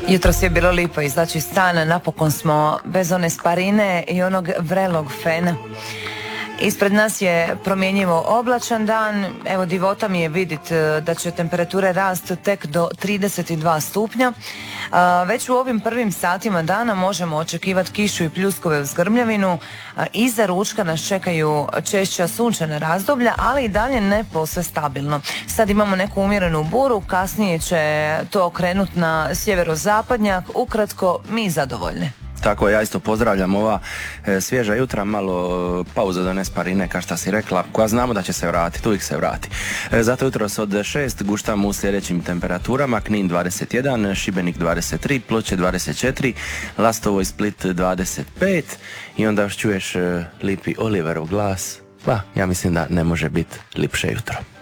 Jutros je bilo lipo izaći iz stana, napokon smo bez one sparine i onog vrelog fena. Ispred nas je promjenjivo oblačan dan, evo divota mi je vidit da će temperature rast tek do 32 stupnja. Već u ovim prvim satima dana možemo očekivati kišu i pljuskove uz grmljavinu. Iza ručka nas čekaju češća sunčana razdoblja, ali i dalje ne posve stabilno. Sad imamo neku umjerenu buru, kasnije će to okrenuti na sjeverozapadnjak, ukratko mi zadovoljni. Tako, ja isto pozdravljam ova svježa jutra, malo pauza do nesparine, kao što si rekla, koja znamo da će se vratiti, uvijek se vrati. Zato jutros od 6 guštamo u sljedećim temperaturama: Knin 21, Šibenik 23, Ploče 24, Lastovo i Split 25 i onda još čuješ lipi Oliverov glas. Ja mislim da ne može biti lipše jutro.